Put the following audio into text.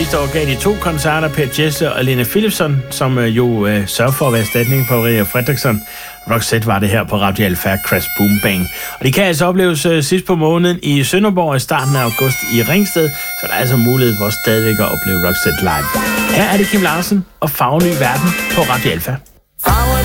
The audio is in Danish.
sidste år gav de 2 koncerter, Per Gessle og Lena Philipsson, som jo sørger for at være erstatning på Maria Fredriksson. Roxette var det her på Radio Alfa Crash Boom Bang. Og det kan altså opleves sidst på måneden i Sønderborg i starten af august i Ringsted, så der er altså mulighed for stadigvæk at opleve Roxette live. Her er det Kim Larsen og Farveny Verden på Radio Alfa.